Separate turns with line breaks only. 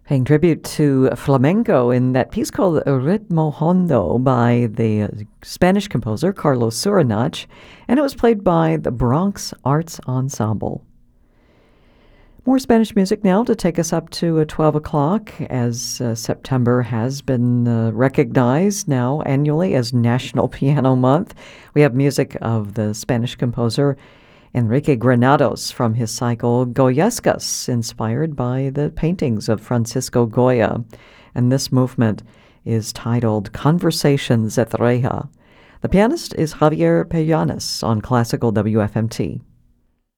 Paying tribute to flamenco in that piece called Ritmo Hondo by the Spanish composer Carlos Surinach, and it was played by the Bronx Arts Ensemble. More Spanish music now to take us up to 12 o'clock, as September has been recognized now annually as National Piano Month. We have music of the Spanish composer Enrique Granados from his cycle Goyescas, inspired by the paintings of Francisco Goya. And this movement is titled Conversations at Reja. The pianist is Javier Pellanes on Classical WFMT.